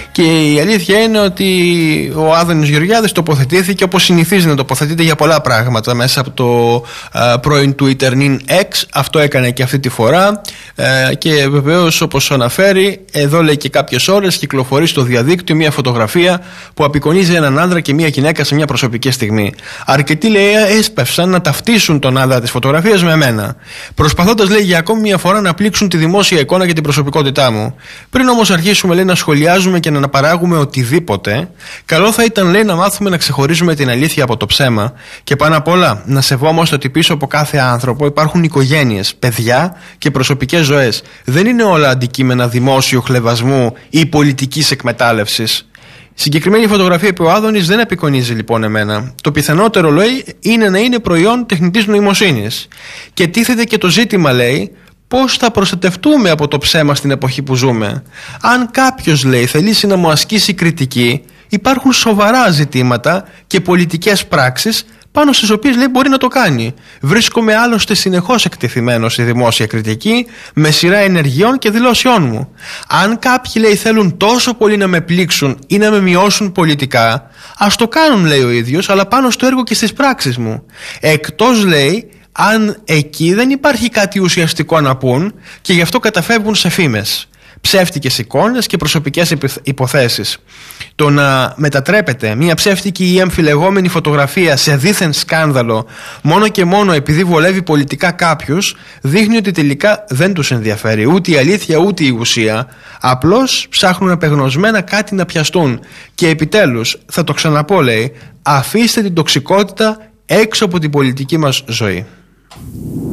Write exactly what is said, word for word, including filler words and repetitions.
Και η αλήθεια είναι ότι ο Άδωνης Γεωργιάδης τοποθετήθηκε όπως συνηθίζει να τοποθετείται για πολλά πράγματα μέσα από το α, πρώην Twitter νυν X. Αυτό έκανε και αυτή τη φορά, α, και βεβαίως, όπως αναφέρει, εδώ λέει και κάποιες ώρες κυκλοφορεί στο διαδίκτυο μια φωτογραφία που απεικονίζει έναν άντρα και μια γυναίκα σε μια προσωπική στιγμή. Αρκετοί, λέει, έσπευσαν να ταυτίσουν τον άντρα της φωτογραφίας με εμένα, προσπαθώντας, λέει, για ακόμη μια φορά να πλήξουν τη δημόσια εικόνα και την προσωπικότητά μου. Πριν όμως αρχίσουμε, λέει, να σχολιάζουμε και να αναπαράγουμε οτιδήποτε, καλό θα ήταν, λέει, να μάθουμε να ξεχωρίζουμε την αλήθεια από το ψέμα και πάνω απ' όλα να σεβόμαστε ότι πίσω από κάθε άνθρωπο υπάρχουν οικογένειες, παιδιά και προσωπικές ζωές. Δεν είναι όλα αντικείμενα δημόσιου χλευασμού ή πολιτικής εκμετάλλευσης. Συγκεκριμένη φωτογραφία που ο Άδωνης δεν απεικονίζει λοιπόν εμένα. Το πιθανότερο, λέει, είναι να είναι προϊόν τεχνητής νοημοσύνης. Και τίθεται και το ζήτημα, λέει, πώς θα προστατευτούμε από το ψέμα στην εποχή που ζούμε. Αν κάποιος, λέει, θελήσει να μου ασκήσει κριτική, υπάρχουν σοβαρά ζητήματα και πολιτικές πράξεις πάνω στις οποίες, λέει, μπορεί να το κάνει. Βρίσκομαι άλλωστε συνεχώς εκτεθειμένος στη δημόσια κριτική με σειρά ενεργειών και δηλώσεών μου. Αν κάποιοι, λέει, θέλουν τόσο πολύ να με πλήξουν ή να με μειώσουν πολιτικά, ας το κάνουν, λέει ο ίδιος, αλλά πάνω στο έργο και στις πράξεις μου. Εκτός, λέει, αν εκεί δεν υπάρχει κάτι ουσιαστικό να πούν και γι' αυτό καταφεύγουν σε φήμες, ψεύτικες εικόνες και προσωπικές υποθέσεις. Το να μετατρέπεται μια ψεύτικη ή αμφιλεγόμενη φωτογραφία σε δίθεν σκάνδαλο μόνο και μόνο επειδή βολεύει πολιτικά κάποιους, δείχνει ότι τελικά δεν τους ενδιαφέρει ούτε η αλήθεια ούτε η ουσία. Απλώς ψάχνουν απεγνωσμένα κάτι να πιαστούν. Και επιτέλους, θα το ξαναπώ, λέει, αφήστε την τοξικότητα έξω από την πολιτική μας ζωή.